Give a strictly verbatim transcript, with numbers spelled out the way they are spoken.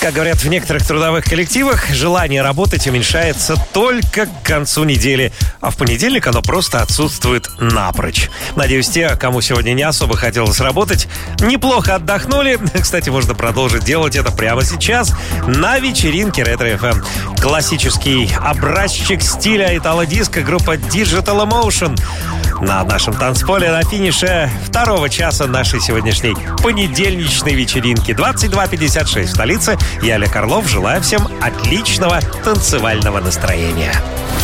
Как говорят в некоторых трудовых коллективах, желание работать уменьшается только к концу недели, а в понедельник оно просто отсутствует напрочь. Надеюсь, те, кому сегодня не особо хотелось работать, неплохо отдохнули. Кстати, можно продолжить делать это прямо сейчас на вечеринке Ретро эф эм. Классический образчик стиля итало-диско группа Digital Emotion на нашем танцполе на финише второго часа нашей сегодняшней понедельничной вечеринки. двадцать два пятьдесят шесть в столице. Я, Олег Орлов, желаю всем отличного танцевального настроения.